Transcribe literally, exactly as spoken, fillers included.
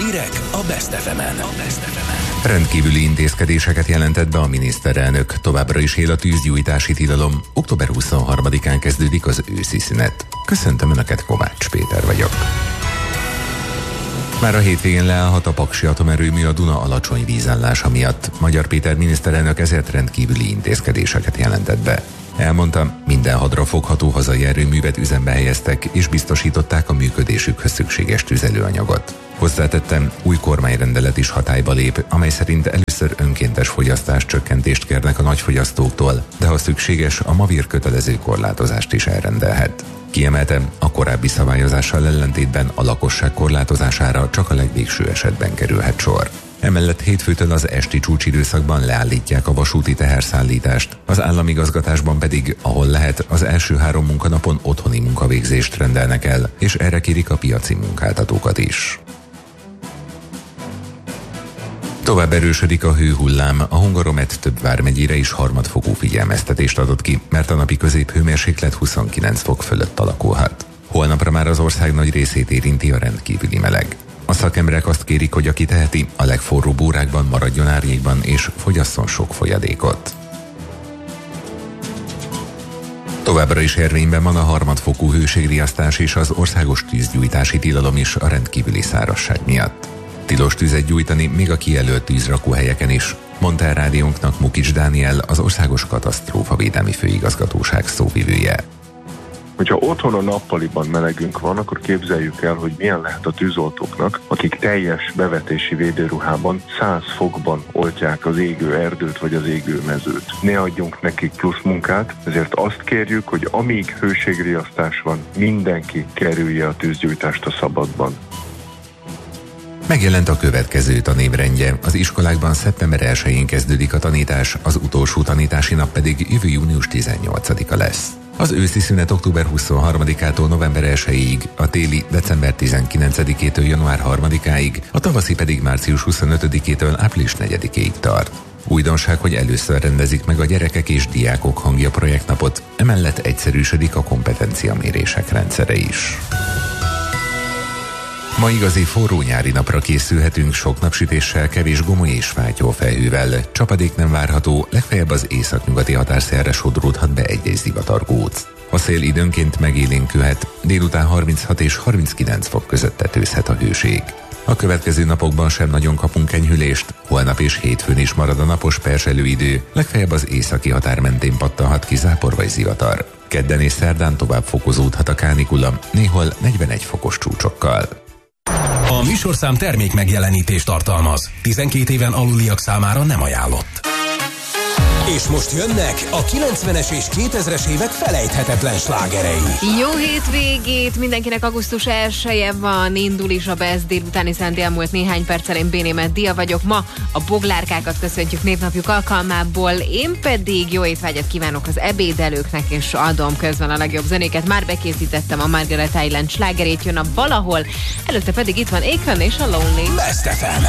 Hírek a Best ef emen. Rendkívüli intézkedéseket jelentett be a miniszterelnök. Továbbra is él a tűzgyújtási tilalom. október huszonharmadikán kezdődik az őszi szünet. Köszöntöm Önöket, Kovács Péter vagyok. Már a hétvégén leállhat a Paksi atomerőmű a Duna alacsony vízállása miatt. Magyar Péter miniszterelnök ezért rendkívüli intézkedéseket jelentett be. Elmondta, minden hadrafogható hazai erőművet üzembe helyeztek, és biztosították a működésükhöz szükséges tüzelőanyagot. Hozzátettem, új kormányrendelet is hatályba lép, amely szerint először önkéntes fogyasztás csökkentést kérnek a nagyfogyasztóktól, de ha szükséges, a MAVIR kötelező korlátozást is elrendelhet. Kiemeltem, a korábbi szabályozással ellentétben a lakosság korlátozására csak a legvégső esetben kerülhet sor. Emellett hétfőtől az esti csúcsidőszakban leállítják a vasúti teherszállítást, az államigazgatásban pedig, ahol lehet, az első három munkanapon otthoni munkavégzést rendelnek el, és erre kérik a piaci munkáltatókat is. Tovább erősödik a hőhullám, a Hungaromet több vármegyére is harmadfokú figyelmeztetést adott ki, mert a napi középhőmérséklet huszonkilenc fok fölött alakulhat. Holnapra már az ország nagy részét érinti a rendkívüli meleg. A szakemberek azt kérik, hogy aki teheti, a legforróbb órákban maradjon árnyékban és fogyasszon sok folyadékot. Továbbra is érvényben van a harmadfokú hőségriasztás és az országos tűzgyújtási tilalom is a rendkívüli szárazság miatt. Tilos tüzet gyújtani még a kijelölt tűzrakóhelyeken is, mondta el rádiónknak Mukics Dániel, az Országos Katasztrófavédelmi Főigazgatóság szóvivője. Hogyha otthon a nappaliban melegünk van, akkor képzeljük el, hogy milyen lehet a tűzoltóknak, akik teljes bevetési védőruhában száz fokban oltják az égő erdőt vagy az égő mezőt. Ne adjunk nekik plusz munkát, ezért azt kérjük, hogy amíg hőségriasztás van, mindenki kerülje a tűzgyújtást a szabadban. Megjelent a következő tanévrendje. Az iskolákban szeptember elsején kezdődik a tanítás, az utolsó tanítási nap pedig jövő június tizennyolcadika lesz. Az őszi szünet október huszonharmadikától november elsejéig, a téli december tizenkilencedikétől január harmadikáig, a tavaszi pedig március huszonötödikétől április negyedikéig tart. Újdonság, hogy először rendezik meg a Gyerekek és Diákok Hangja projektnapot, emellett egyszerűsödik a kompetenciamérések rendszere is. Ma igazi forró nyári napra készülhetünk, sok napsütéssel, kevés gomoly és fátyol felhővel. Csapadék nem várható, legfeljebb az északnyugati határszélre sodródhat be egy-egy zivatargóc. A szél időnként megélénkülhet, délután harminchat és harminckilenc fok között tetőzhet a hőség. A következő napokban sem nagyon kapunk enyhülést, holnap és hétfőn is marad a napos perzselő idő, legfeljebb az északi határ mentén pattanhat ki zápor vagy zivatar. Kedden és szerdán tovább fokozódhat a kánikula, néhol negyvenegy fokos csúcsokkal. A műsorszám termék megjelenítést tartalmaz. tizenkét éven aluliak számára nem ajánlott. És most jönnek a kilencvenes és kétezres évek felejthetetlen slágerei. Jó hétvégét! Mindenkinek augusztus elseje van, indul is a Best délutáni szent elmúlt néhány perccel. Én Bénémet Dia vagyok. Ma a boglárkákat köszöntjük névnapjuk alkalmából. Én pedig jó étvágyat kívánok az ebédelőknek, és adom közben a legjobb zenéket. Már bekészítettem a Margaret Island slágerét, jön a Valahol, előtte pedig itt van Akon és a Lonely. Best ef em.